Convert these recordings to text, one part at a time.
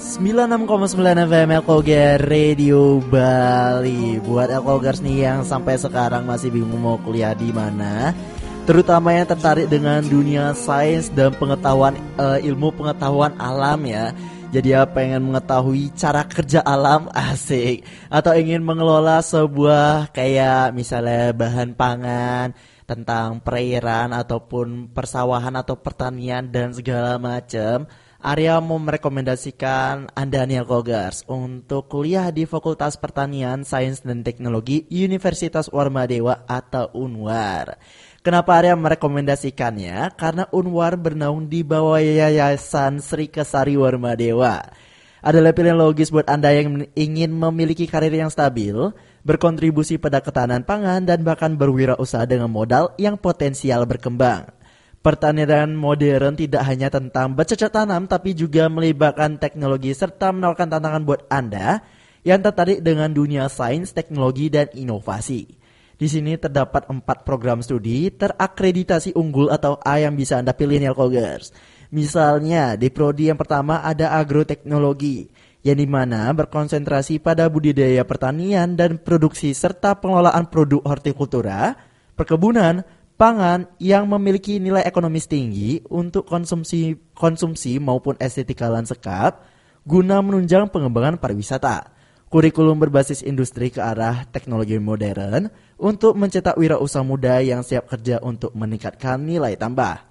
96,9 FM Elkogar Radio Bali. Buat Elkogars nih yang sampai sekarang masih bingung mau kuliah di mana, terutama yang tertarik dengan dunia sains dan pengetahuan ilmu pengetahuan alam ya. Jadi ya pengen mengetahui cara kerja alam, asik, atau ingin mengelola sebuah kayak misalnya bahan pangan, tentang perairan ataupun persawahan atau pertanian dan segala macam. Arya mau merekomendasikan Anda nih Elkogars untuk kuliah di Fakultas Pertanian, Sains dan Teknologi Universitas Warmadewa atau Unwar. Kenapa Arya merekomendasikannya? Karena Unwar bernaung di bawah Yayasan Sri Kesari Warmadewa. Adalah pilihan logis buat Anda yang ingin memiliki karir yang stabil, berkontribusi pada ketahanan pangan, dan bahkan berwirausaha dengan modal yang potensial berkembang. Pertanian modern tidak hanya tentang bercocok tanam, tapi juga melibatkan teknologi serta menawarkan tantangan buat Anda yang tertarik dengan dunia sains, teknologi, dan inovasi. Di sini terdapat 4 program studi terakreditasi unggul atau A yang bisa Anda pilih nih Elkogars. Misalnya di prodi yang pertama ada agroteknologi, yang dimana berkonsentrasi pada budidaya pertanian dan produksi serta pengelolaan produk hortikultura, perkebunan, pangan yang memiliki nilai ekonomis tinggi untuk konsumsi maupun estetika lanskap guna menunjang pengembangan pariwisata. Kurikulum berbasis industri ke arah teknologi modern untuk mencetak wirausaha muda yang siap kerja untuk meningkatkan nilai tambah.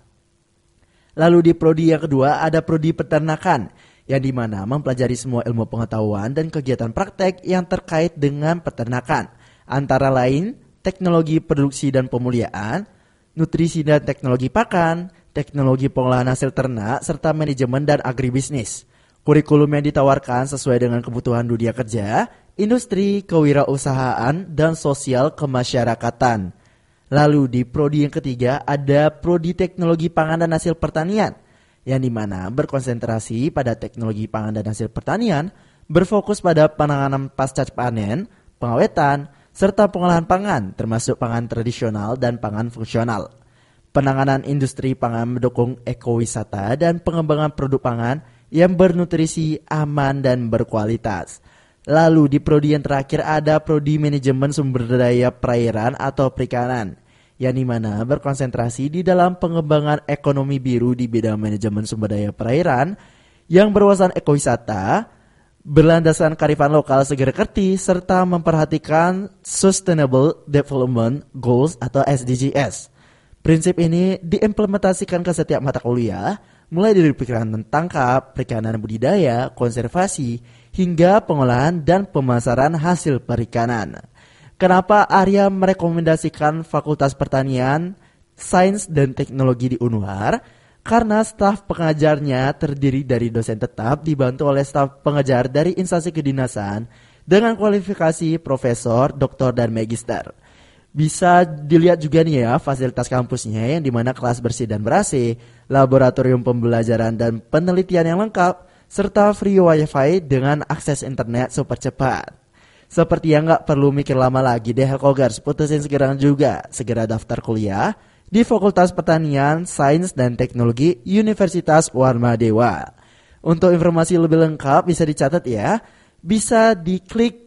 Lalu di prodi yang kedua ada prodi peternakan, yang dimana mempelajari semua ilmu pengetahuan dan kegiatan praktek yang terkait dengan peternakan, antara lain teknologi produksi dan pemuliaan, nutrisi dan teknologi pakan, teknologi pengolahan hasil ternak, serta manajemen dan agribisnis. Kurikulum yang ditawarkan sesuai dengan kebutuhan dunia kerja, industri, kewirausahaan, dan sosial kemasyarakatan. Lalu di prodi yang ketiga ada prodi teknologi pangan dan hasil pertanian, yang dimana berkonsentrasi pada teknologi pangan dan hasil pertanian, berfokus pada penanganan pasca panen, pengawetan, serta pengolahan pangan, termasuk pangan tradisional dan pangan fungsional. Penanganan industri pangan mendukung ekowisata dan pengembangan produk pangan yang bernutrisi, aman, dan berkualitas. Lalu di prodi yang terakhir ada prodi manajemen sumber daya perairan atau perikanan, yang dimana berkonsentrasi di dalam pengembangan ekonomi biru di bidang manajemen sumber daya perairan yang berwawasan ekowisata, berlandaskan kearifan lokal segera-kerti, serta memperhatikan Sustainable Development Goals atau SDGs. Prinsip ini diimplementasikan ke setiap mata kuliah, mulai dari perkiraan tangkap, perikanan budidaya, konservasi, hingga pengolahan dan pemasaran hasil perikanan. Kenapa Arya merekomendasikan Fakultas Pertanian, Sains dan Teknologi di Unwar? Karena staf pengajarnya terdiri dari dosen tetap dibantu oleh staf pengajar dari instansi kedinasan dengan kualifikasi profesor, doktor, dan magister. Bisa dilihat juga nih ya fasilitas kampusnya yang dimana kelas bersih dan ber-AC, laboratorium pembelajaran dan penelitian yang lengkap, serta free wifi dengan akses internet super cepat. Seperti yang gak perlu mikir lama lagi deh Elkogars, putusin segera daftar kuliah di Fakultas Pertanian, Sains dan Teknologi Universitas Warmadewa. Untuk informasi lebih lengkap bisa dicatat ya, bisa diklik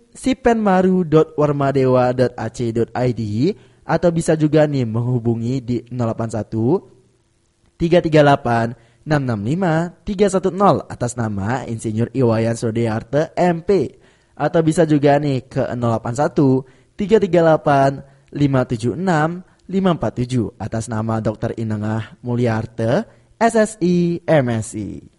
sipenmaru.warmadewa.ac.id atau bisa juga nih menghubungi di 081 338 665 310 atas nama Insinyur Iwayan Sodeyarte MP, atau bisa juga nih ke 081 338 576 547 atas nama Dr. Inengah Mulyarte SSI MSI.